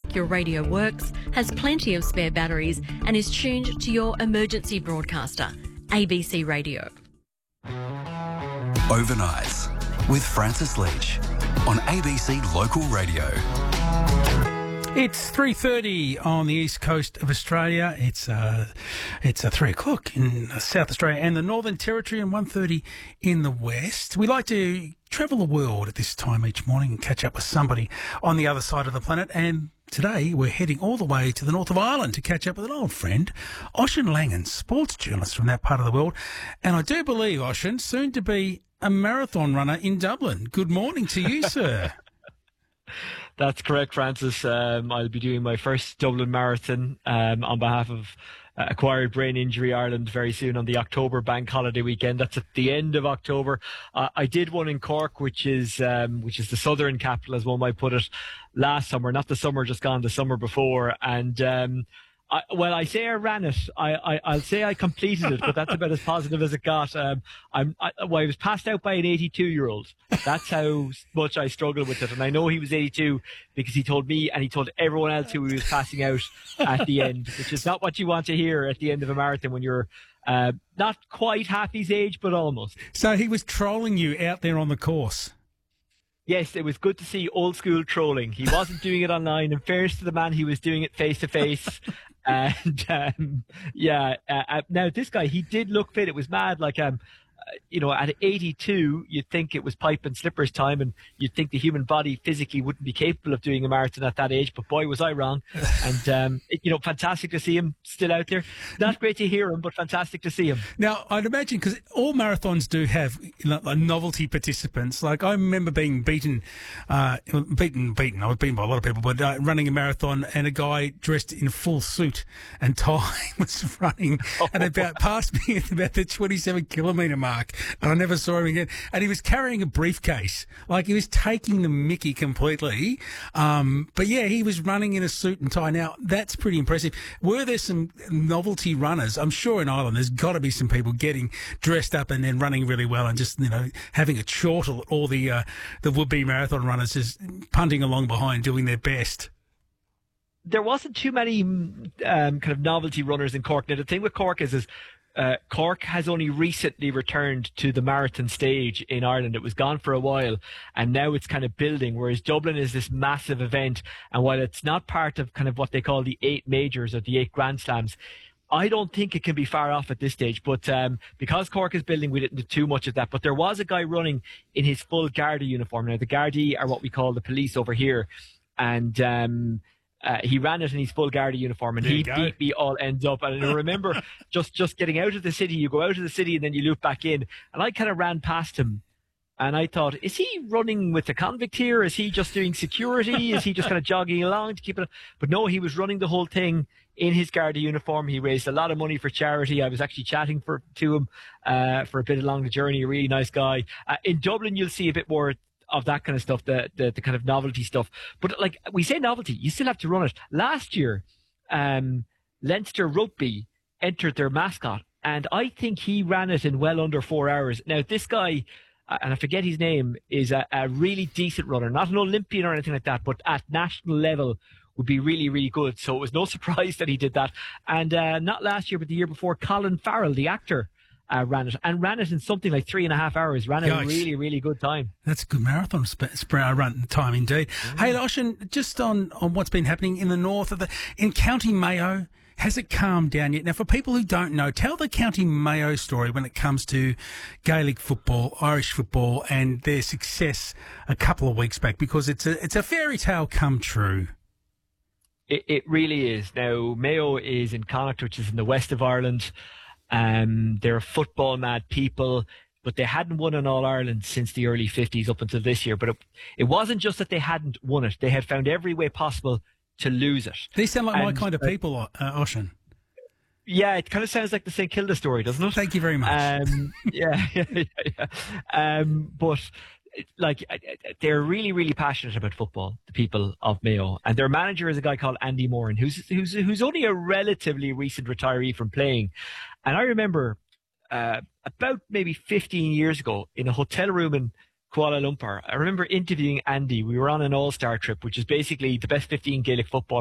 Your radio works, has plenty of spare batteries and is tuned to your emergency broadcaster, ABC Radio. Overnights with Francis Leach on ABC Local Radio. It's 3:30 on the east coast of Australia. It's 3 o'clock in South Australia and the Northern Territory, and 1:30 in the west. We like to travel the world at this time each morning and catch up with somebody on the other side of the planet. And today we're heading all the way to the north of Ireland to catch up with an old friend, Oisín Langan, sports journalist from that part of the world. And I do believe, Oisín, soon to be a marathon runner in Dublin. Good morning to you, sir. That's correct, Francis. I'll be doing my first Dublin Marathon on behalf of Acquired Brain Injury Ireland very soon on the October bank holiday weekend. That's at the end of October. I did one in Cork, which is the southern capital, as one might put it, last summer. Not the summer just gone, the summer before. And I say I ran it. I'll say I completed it, but that's about as positive as it got. I was passed out by an 82-year-old. That's how much I struggled with it. And I know he was 82 because he told me and he told everyone else who he was passing out at the end, which is not what you want to hear at the end of a marathon when you're not quite half his age, but almost. So he was trolling you out there on the course. Yes, it was good to see old school trolling. He wasn't doing it online. In fairness to the man, he was doing it face to face. And now this guy, he did look fit. It was mad. Like, at 82, you'd think it was pipe and slippers time, and you'd think the human body physically wouldn't be capable of doing a marathon at that age. But boy, was I wrong. And, fantastic to see him still out there. Not great to hear him, but fantastic to see him. Now, I'd imagine, because all marathons do have novelty participants. Like, I remember being beaten. I was beaten by a lot of people, but running a marathon, and a guy dressed in full suit and tie was running and about passed me at about the 27-kilometre mark. And I never saw him again. And he was carrying a briefcase. Like, he was taking the mickey completely. But yeah, he was running in a suit and tie. Now, that's pretty impressive. Were there some novelty runners? I'm sure in Ireland there's got to be some people getting dressed up and then running really well and just, having a chortle at all the would-be marathon runners just punting along behind, doing their best. There wasn't too many kind of novelty runners in Cork. Now, the thing with Cork is Cork has only recently returned to the marathon stage in Ireland. It was gone for a while, and now it's kind of building, whereas Dublin is this massive event. And while it's not part of kind of what they call the 8 majors or the 8 Grand Slams, I don't think it can be far off at this stage. But because Cork is building, we didn't do too much of that. But there was a guy running in his full Gardaí uniform. Now, the Gardaí are what we call the police over here. And he ran it in his full Garda uniform, and he beat me all ends up. And I remember just getting out of the city. You go out of the city and then you loop back in. And I kind of ran past him, and I thought, is he running with a convict here? Is he just doing security? Is he just kind of jogging along to keep it? But no, he was running the whole thing in his Garda uniform. He raised a lot of money for charity. I was actually chatting to him for a bit along the journey. A really nice guy. In Dublin, you'll see a bit more of that kind of stuff, the kind of novelty stuff. But like we say novelty, you still have to run it. Last year, Leinster Rugby entered their mascot, and I think he ran it in well under 4 hours. Now, this guy, and I forget his name, is a really decent runner, not an Olympian or anything like that, but at national level would be really, really good. So it was no surprise that he did that. And not last year, but the year before, Colin Farrell, the actor, ran it in something like 3.5 hours. Ran a really, really good time. That's a good marathon run time indeed. Hey, Oisín, just on what's been happening in the north in County Mayo, has it calmed down yet? Now, for people who don't know, tell the County Mayo story when it comes to Gaelic football, Irish football, and their success a couple of weeks back, because it's a fairy tale come true. It really is. Now, Mayo is in Connacht, which is in the west of Ireland. They're football mad people, but they hadn't won an All-Ireland since the early 50s up until this year. But it wasn't just that they hadn't won it. They had found every way possible to lose it. These sound like my kind of people, Oisín. Yeah, it kind of sounds like the St Kilda story, doesn't it? Thank you very much. But like, they're really, really passionate about football, the people of Mayo, and their manager is a guy called Andy Moran, who's only a relatively recent retiree from playing. And I remember about maybe 15 years ago in a hotel room in Kuala Lumpur, I remember interviewing Andy. We were on an all-star trip, which is basically the best 15 Gaelic football